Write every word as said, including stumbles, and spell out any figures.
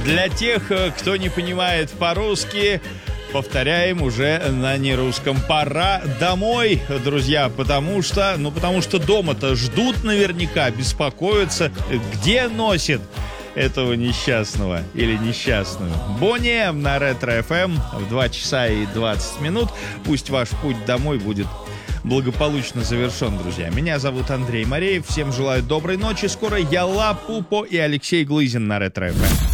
Для тех, кто не понимает по-русски, повторяем уже на нерусском. Пора домой, друзья, потому что, ну, потому что дома-то ждут наверняка, беспокоятся, где носит этого несчастного или несчастную. Бони на Ретро-эф эм в два часа и двадцать минут. Пусть ваш путь домой будет благополучно завершен, друзья. Меня зовут Андрей Мореев. Всем желаю доброй ночи. Скоро Яла Пупо и Алексей Глызин на Ретро-эф эм.